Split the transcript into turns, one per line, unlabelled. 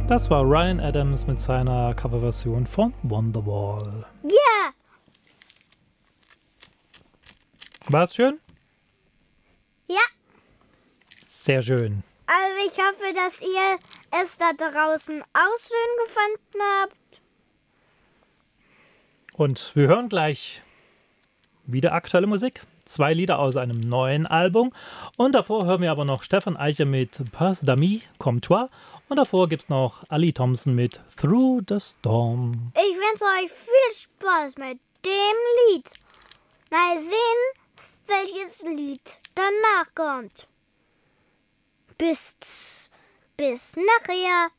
Das war Ryan Adams mit seiner Coverversion von Wonderwall.
Ja,
War's schön?
ja.
Sehr schön.
Also ich hoffe, dass ihr es da draußen auch schön gefunden habt.
Und wir hören gleich wieder aktuelle Musik. 2 Lieder aus einem neuen Album. Und davor hören wir aber noch Stefan Eicher mit Pas d'amis comme toi. Und davor gibt's noch Ali Thompson mit Through the Storm.
Ich wünsche euch viel Spaß mit dem Lied. Mal sehen, welches Lied danach kommt. Bis nachher.